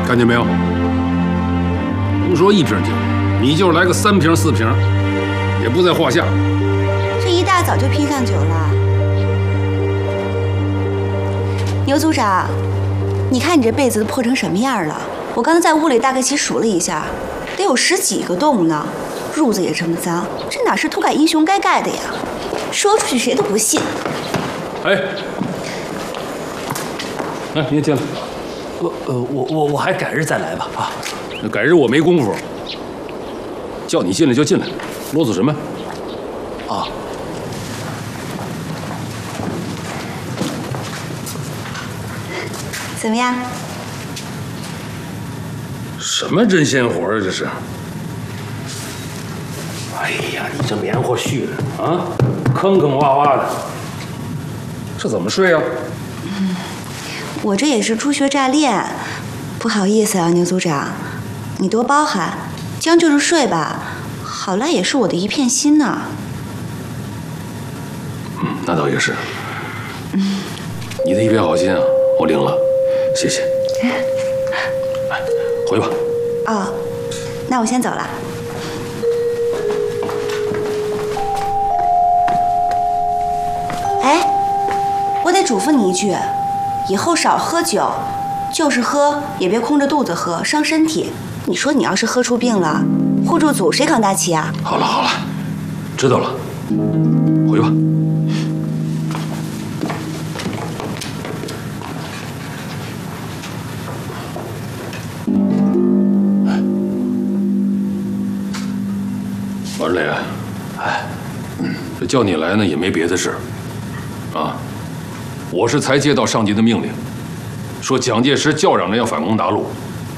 看见没有？甭说1瓶酒，你就来个3瓶4瓶，也不在话下。 这一大早就拼上酒了。牛组长，你看你这被子都破成什么样了？我刚才在屋里大概齐数了一下，得有10几个洞呢。褥子也这么脏，这哪是土改英雄该盖的呀？说出去谁都不信。 哎，来，您进来。 我还改日再来吧啊。 那改日我没工夫，叫你进来就进来，啰嗦什么？ 啊。 怎么样？ 什么针线活啊？这是？ 哎呀，你这棉花絮的啊，坑坑洼洼的，这怎么睡啊？ 我这也是初学乍练，不好意思啊，牛组长，你多包涵，将就着睡吧。好赖也是我的一片心呢。 那倒也是。你的一片好心啊，我领了，谢谢。来，回吧。 哦，那我先走了。哎，我得嘱咐你一句，以后少喝酒，就是喝也别空着肚子喝，伤身体。你说你要是喝出病了，护住组谁扛大旗啊？ 好了好了，知道了，回吧。王磊，这叫你来呢也没别的事，啊，我是才接到上级的命令，说蒋介石叫嚷着要反攻大陆，